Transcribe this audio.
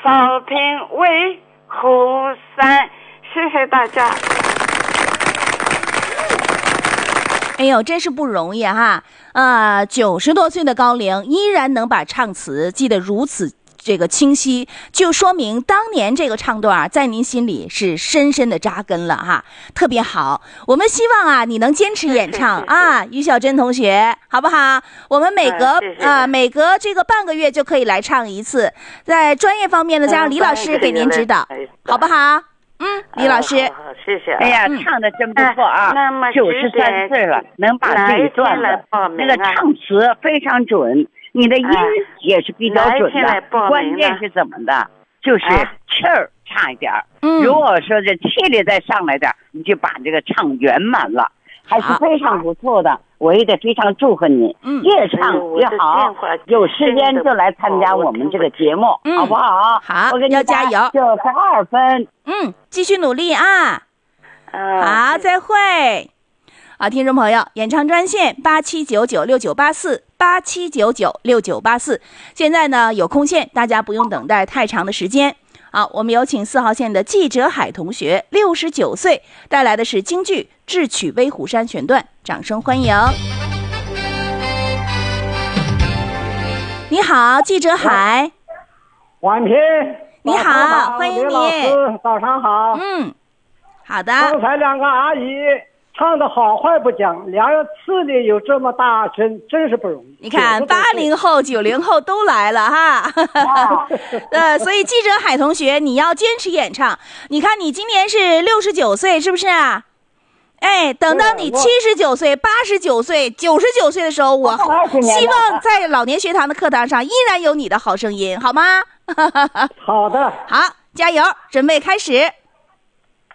少平为湖山，谢谢大家。 哎呦，真是不容易哈！90多岁的高龄依然能把唱词记得如此这个清晰，就说明当年这个唱段在您心里是深深的扎根了哈，特别好。我们希望你能坚持演唱于小珍同学，好不好？我们每隔这个半个月就可以来唱一次，在专业方面呢，再让李老师给您指导，好不好？李老师， 好，谢谢。 哎呀，唱的真不错啊！93岁了，能把这一段的那个唱词非常准，你的音也是比较准的。关键是怎么的？就是气儿差一点。如果说这气力再上来点，你就把这个唱圆满了，还是非常不错的。我也得非常祝贺你，越唱越好。有时间就来参加我们这个节目，好不好？ 好， 我给你要加油 ，92分。 继续努力啊！好，再会。好，听众朋友，演唱专线87996984，87996984。现在呢有空线，大家不用等待太长的时间。好，我们有请4号线的季哲海同学，69岁，带来的是京剧《智取威虎山》选段，掌声欢迎。你好，季哲海。 婉平， 你好，欢迎你。 早上好。 好的。 刚才两个阿姨唱的好坏不讲，两个次的有这么大声，真是不容易。 你看，80后、90后都来了哈。所以季哲海同学，你要坚持演唱。你看，你今年是69岁，是不是啊？哎，等到你79岁、89岁、99岁的时候，我希望在老年学堂的课堂上依然有你的好声音，好吗？ 好的。 好，加油，准备开始。